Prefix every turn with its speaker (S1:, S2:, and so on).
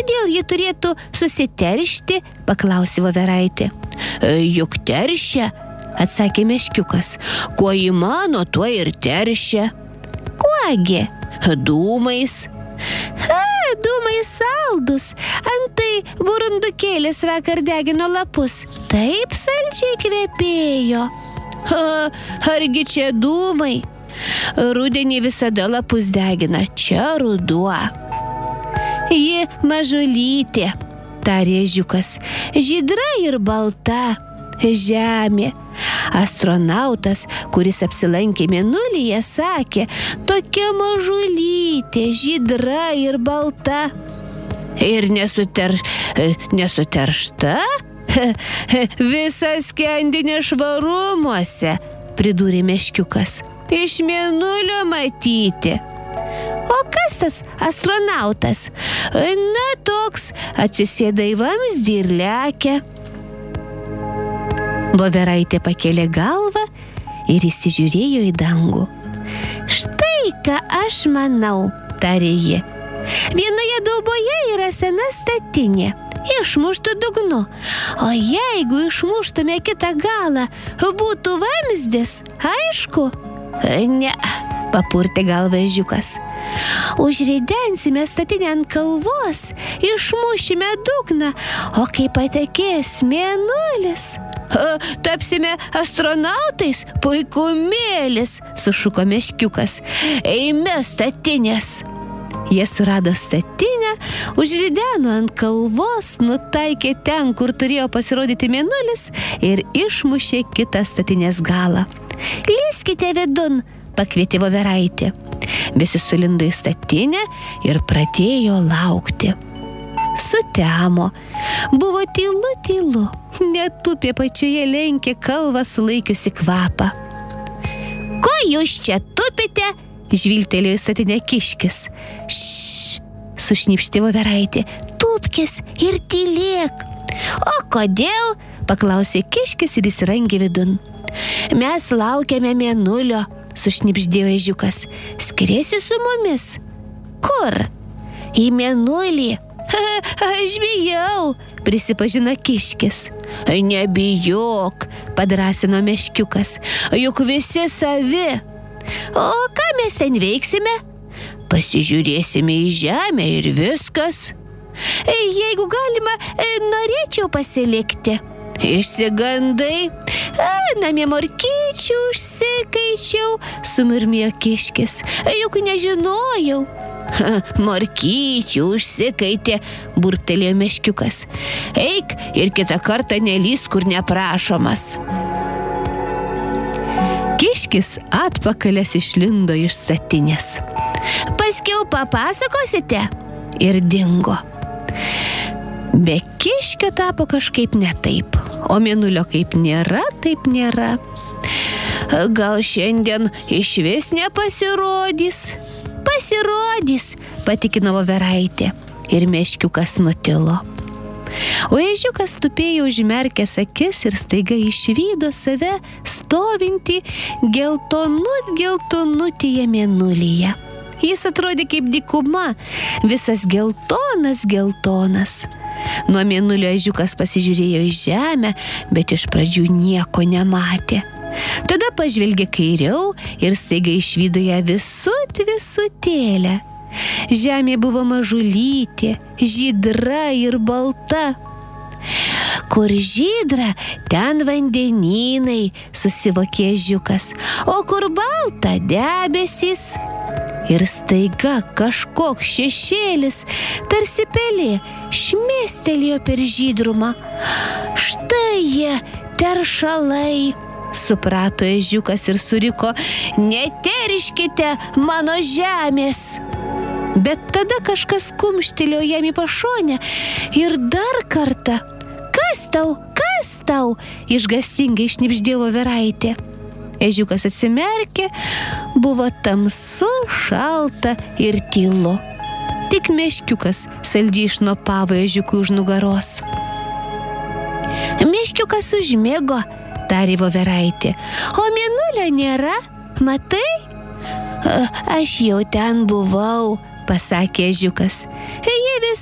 S1: Kodėl ji turėtų susiteršti, paklausė voveraitė.
S2: Juk teršia,
S1: atsakė meškiukas.
S2: Kuo įmano, tuo ir teršia.
S1: Kuogi?
S2: Dūmais.
S1: Dūmai saldus. Antai burundukėlis vakar degino lapus. Taip saldžiai kvepėjo.
S2: Argi čia dūmai? Rudenį visada lapus degina, čia ruduo.
S1: Ji mažulytė, tarė ežiukas, žydra ir balta. Žemė. Astronautas, kuris apsilankė Mėnulyje, sakė, tokia mažulytė, žydra ir balta.
S2: Ir nesuteršta?
S1: Visas skendi nešvarumuose, pridūrė meškiukas.
S2: Iš Mėnulio matyti.
S1: O kas tas astronautas?
S2: Na, toks, atsisėda į vamzdį ir lekia.
S1: Voveraitė pakėlė galvą ir įsižiūrėjo į dangų. Štai ką aš manau, tarė ji. Vienoje dauboje yra sena statinė, išmuštų dugnu. O jeigu išmuštume kitą galą, būtų vamzdis, aišku?
S2: Ne,
S1: papurtė galvą ežiukas. Užridensime statinę ant kalvos, išmušime dugną, o kai patekės Mėnulis,
S2: tapsime astronautais, puikumėlis,
S1: sušuko meškiukas.
S2: Eime statinės.
S1: Jie surado statinę, užrideno ant kalvos, nutaikė ten, kur turėjo pasirodyti Mėnulis ir išmušė kitą statinės galą. Lyskite vidun, pakvietė voveraitė. Visi sulindo į statinę ir pradėjo laukti. Sutemo. Buvo tylu. Net tupė pačioje lenkė kalvą sulaikiusi kvapą. Ko jūs čia tupite? Žvilgtelėjo į statinę kiškis. Sušnipštė voveraitė. Tupkis ir tylėk. O kodėl? Paklausė kiškis ir įsirangė vidun. Mes laukiame Mėnulio, sušnipždėjo ežiukas. Skriesi su mumis? Kur? Į Mėnulį.
S2: Aš bijau,
S1: prisipažino kiškis.
S2: Nebijok,
S1: padrąsino meškiukas.
S2: Juk visi savi.
S1: O ką mes ten veiksime?
S2: Pasižiūrėsime į žemę ir viskas.
S1: Jeigu galima, norėčiau pasilikti.
S2: Išsigandai?
S1: Namie morkyčių užsikaičiau, sumurmėjo kiškis.
S2: Juk nežinojau. Morkyčių užsikaitė, burbtelėjo meškiukas. Eik ir kitą kartą nelįsk, kur neprašomas.
S1: Kiškis atpakalės išlindo iš statinės.
S2: Paskiau papasakosite?
S1: Ir dingo. Be kiškio tapo kažkaip ne taip, o Mėnulio kaip nėra, taip nėra.
S2: Gal šiandien išvis nepasirodys?
S1: Pasirodys, patikino voveraitė, ir meškiukas nutilo. O ežiukas tupėjo užmerkęs akis ir staiga išvydo save stovintį geltonutėje Mėnulyje. Jis atrodė kaip dykuma, visas geltonas. Nuo Mėnulio ežiukas pasižiūrėjo į žemę, bet iš pradžių nieko nematė. Tada pažvelgė kairiau ir staiga išvydo ją visutėlę. Žemė buvo mažulytė, žydra ir balta. Kur žydra, ten vandenynai, susivokė ežiukas, o kur balta, debesys. Ir staiga kažkoks šešėlis, tarsi pelė, šmėstelėjo per žydrumą. Štai jie, teršalai, suprato ežiukas ir suriko, neterškite mano žemės. Bet tada kažkas kumštelėjo jam į pašonę ir dar kartą. Kas tau? Išgąstingai šnibždėjo voveraitė. Ežiukas atsimerkė, buvo tamsu, šalta ir tylu. Tik meškiukas saldžiai šnopavo ežiukui už nugaros. Meškiukas užmigo, tarė voveraitė. O Mėnulio nėra, matai? Aš jau ten buvau, pasakė ežiukas.